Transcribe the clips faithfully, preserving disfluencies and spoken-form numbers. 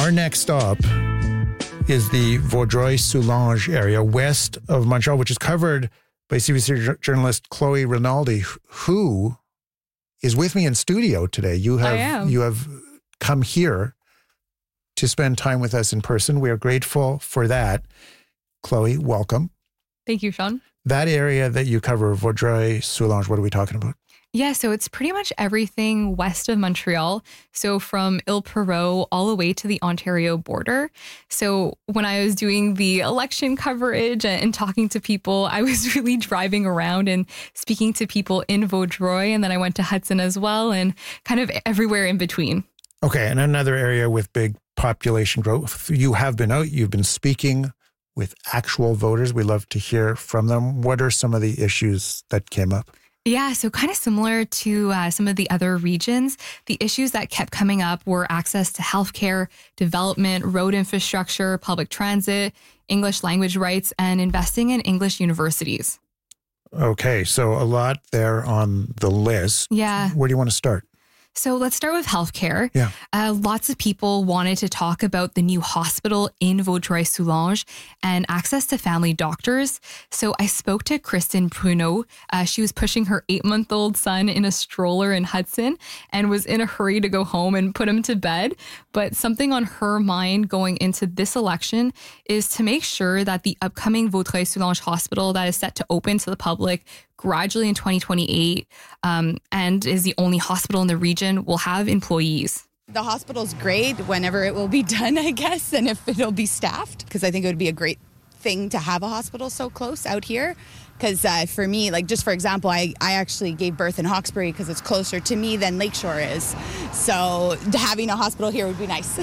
Our next stop is the Vaudreuil-Soulanges area west of Montreal, which is covered by C B C journalist Chloe Rinaldi, who is with me in studio today. You have I am. you have come here to spend time with us in person. We are grateful for that. Chloe, welcome. Thank you, Sean. That area that you cover, Vaudreuil-Soulanges, what are we talking about? Yeah, so it's pretty much everything west of Montreal. So from Ile-Perrot all the way to the Ontario border. So when I was doing the election coverage and talking to people, I was really driving around and speaking to people in Vaudreuil. And then I went to Hudson as well and kind of everywhere in between. Okay, and another area with big population growth. You have been out, you've been speaking with actual voters. We love to hear from them. What are some of the issues that came up? Yeah, so kind of similar to uh, some of the other regions, the issues that kept coming up were access to healthcare, development, road infrastructure, public transit, English language rights, and investing in English universities. Okay, so a lot there on the list. Yeah. Where do you want to start? So let's start with healthcare. Yeah. Uh, lots of people wanted to talk about the new hospital in Vaudreuil-Soulanges and access to family doctors. So I spoke to Kristen Pruneau. Uh, she was pushing her eight-month-old son in a stroller in Hudson and was in a hurry to go home and put him to bed. But something on her mind going into this election is to make sure that the upcoming Vaudreuil-Soulanges hospital that is set to open to the public gradually in twenty twenty-eight um, and is the only hospital in the region will have employees. The hospital's great whenever it will be done, I guess, and if it'll be staffed, because I think it would be a great thing to have a hospital so close out here. Because uh, for me, like just for example, I, I actually gave birth in Hawkesbury because it's closer to me than Lakeshore is. So having a hospital here would be nice.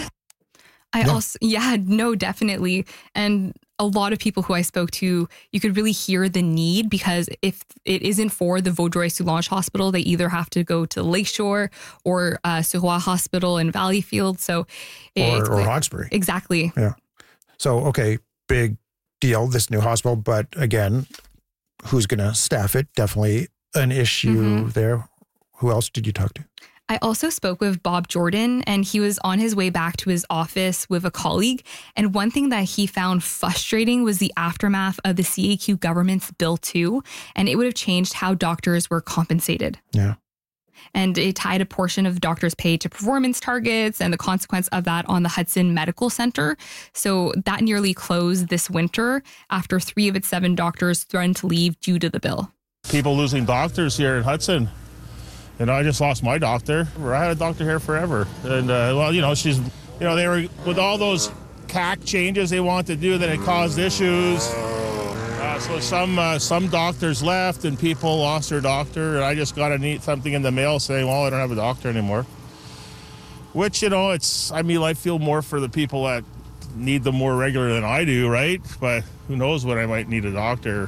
I Yeah. also, yeah, no, definitely. And a lot of people who I spoke to, you could really hear the need because if it isn't for the Vaudreuil-Soulanges Hospital, they either have to go to Lakeshore or uh, Suroît Hospital in Valleyfield. So, Or, or Hawkesbury. Exactly. Yeah. So, okay, big deal, this new hospital. But again, who's going to staff it? Definitely an issue Mm-hmm. there. Who else did you talk to? I also spoke with Bob Jordan, and he was on his way back to his office with a colleague. And one thing that he found frustrating was the aftermath of the C A Q government's Bill two, and it would have changed how doctors were compensated. Yeah. And it tied a portion of doctors' pay to performance targets and the consequence of that on the Hudson Medical Center. So that nearly closed this winter after three of its seven doctors threatened to leave due to the bill. People losing doctors here in Hudson. You know, I just lost my doctor. I had a doctor here forever. And, uh, well, you know, she's, you know, they were, with all those C A C changes they want to do, then it caused issues. Uh, so some uh, some doctors left and people lost their doctor. And I just got a neat something in the mail saying, well, I don't have a doctor anymore. Which, you know, it's, I mean, I feel more for the people that need them more regular than I do, right? But who knows when I might need a doctor.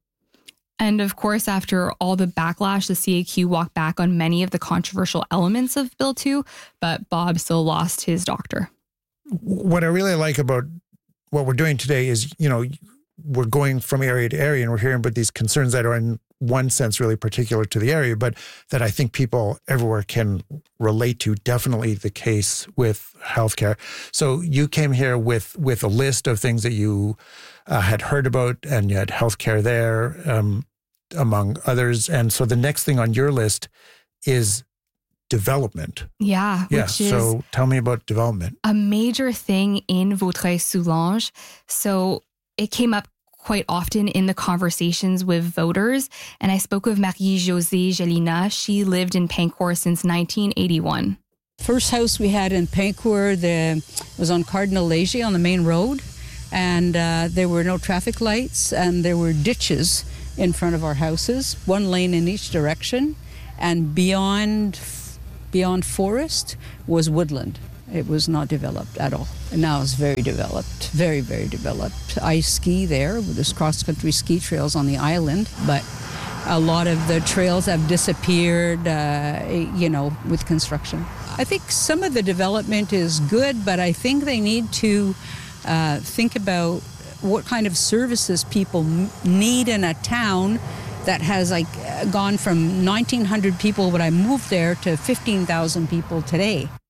And of course, after all the backlash, the C A Q walked back on many of the controversial elements of Bill two, but Bob still lost his doctor. What I really like about what we're doing today is, you know, we're going from area to area and we're hearing about these concerns that are in one sense really particular to the area, but that I think people everywhere can relate to. Definitely the case with healthcare. So you came here with, with a list of things that you uh, had heard about, and you had healthcare there, um, among others. And so the next thing on your list is development. Yeah, Yeah. which is So tell me about development. a major thing in Vaudreuil-Soulanges. So it came up quite often in the conversations with voters. And I spoke with Marie-Josée Gelina. She lived in Pincourt since nineteen eighty-one. First house we had in Pincourt the, was on Cardinal Léger on the main road. And uh, there were no traffic lights and there were ditches in front of our houses, one lane in each direction. And beyond, beyond forest was woodland. It was not developed at all. And now it's very developed, very, very developed. I ski there. There's cross-country ski trails on the island, but a lot of the trails have disappeared, uh, you know, with construction. I think some of the development is good, but I think they need to uh, think about what kind of services people m- need in a town that has like gone from nineteen hundred people when I moved there to fifteen thousand people today.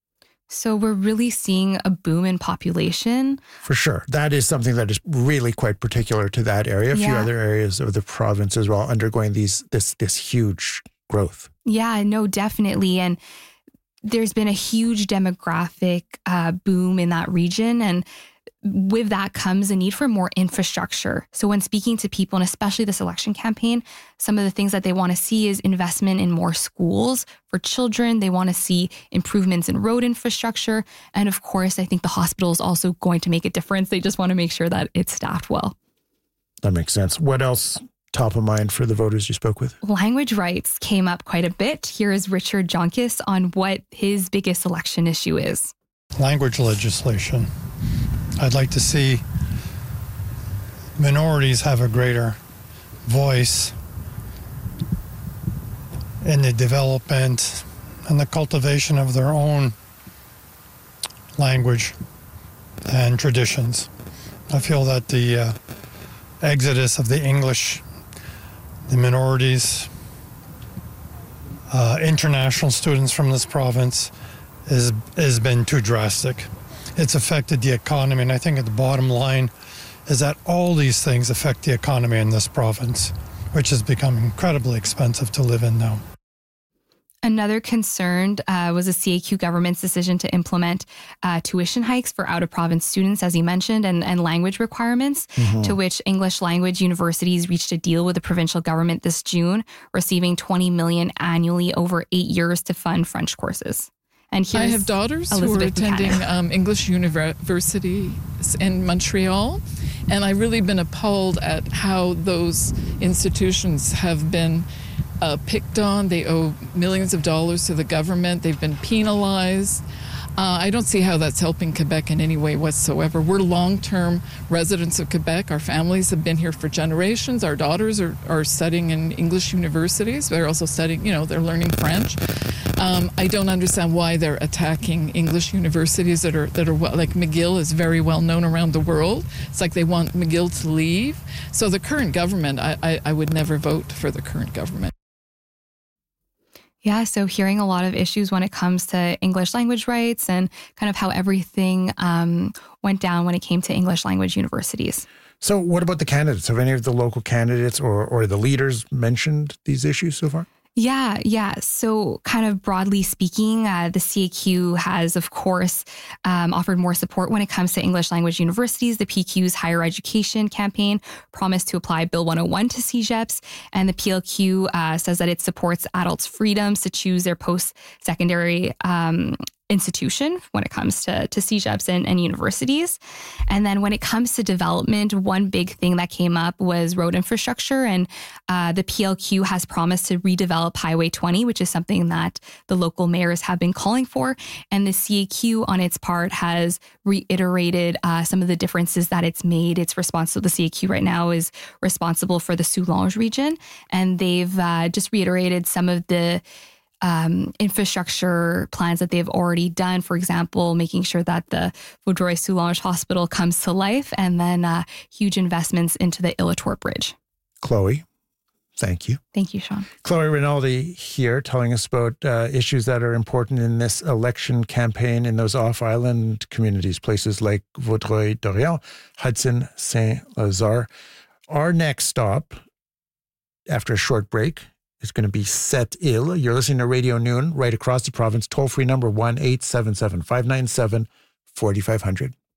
So we're really seeing a boom in population. For sure. That is something that is really quite particular to that area. A few Yeah. other areas of the province as well undergoing these this this huge growth. Yeah, no, definitely. And there's been a huge demographic uh, boom in that region. And with that comes a need for more infrastructure. So when speaking to people, and especially this election campaign, some of the things that they want to see is investment in more schools for children. They want to see improvements in road infrastructure. And of course, I think the hospital is also going to make a difference. They just want to make sure that it's staffed well. That makes sense. What else top of mind for the voters you spoke with? Language rights came up quite a bit. Here is Richard Jonkis on what his biggest election issue is. Language legislation. I'd like to see minorities have a greater voice in the development and the cultivation of their own language and traditions. I feel that the uh, exodus of the English, the minorities, uh, international students from this province is has been too drastic. It's affected the economy, and I think at the bottom line is that all these things affect the economy in this province, which has become incredibly expensive to live in now. Another concern uh, was the C A Q government's decision to implement uh, tuition hikes for out-of-province students, as he mentioned, and, and language requirements, mm-hmm. to which English language universities reached a deal with the provincial government this June, receiving twenty million dollars annually over eight years to fund French courses. And I have daughters Elizabeth who are attending um, English universities in Montreal, and I've really been appalled at how those institutions have been uh, picked on. They owe millions of dollars to the government. They've been penalized. Uh, I don't see how that's helping Quebec in any way whatsoever. We're long-term residents of Quebec. Our families have been here for generations. Our daughters are, are studying in English universities. They're also studying, you know, they're learning French. Um, I don't understand why they're attacking English universities that are, that are well, like McGill is very well known around the world. It's like they want McGill to leave. So the current government, I, I, I would never vote for the current government. Yeah, so hearing a lot of issues when it comes to English language rights and kind of how everything um, went down when it came to English language universities. So what about the candidates? Have any of the local candidates or, or the leaders mentioned these issues so far? Yeah, yeah. So kind of broadly speaking, uh, the C A Q has, of course, um, offered more support when it comes to English language universities. The P Q's higher education campaign promised to apply Bill one oh one to C E G E Ps, and the P L Q uh, says that it supports adults' freedoms to choose their post-secondary um institution when it comes to, to C E G E Ps and, and universities. And then when it comes to development, one big thing that came up was road infrastructure. And uh, the P L Q has promised to redevelop Highway twenty, which is something that the local mayors have been calling for. And the C A Q on its part has reiterated uh, some of the differences that it's made. It's responsible, the C A Q right now is responsible for the Soulanges region. And they've uh, just reiterated some of the Um, infrastructure plans that they've already done. For example, making sure that the Vaudreuil-Soulanges Hospital comes to life, and then uh, huge investments into the Illitor Bridge. Chloe, thank you. Thank you, Sean. Chloe Rinaldi here telling us about uh, issues that are important in this election campaign in those off-island communities, places like Vaudreuil-Dorion, Hudson, Saint-Lazare. Our next stop, after a short break, is going to be Sept-Îles. You're listening to Radio Noon right across the province. Toll-free number one eight seven seven, five nine seven, four five zero zero.